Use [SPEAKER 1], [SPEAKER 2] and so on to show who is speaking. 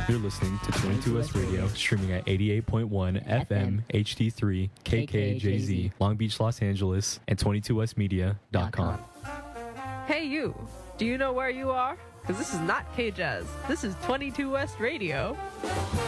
[SPEAKER 1] You're listening to 22S Radio, streaming at 88.1 FM HD3 KKJZ, Long Beach, Los Angeles, and 22smedia.com.
[SPEAKER 2] Hey you, do you know where you are? Because this is not KJazz. This is 22 West Radio.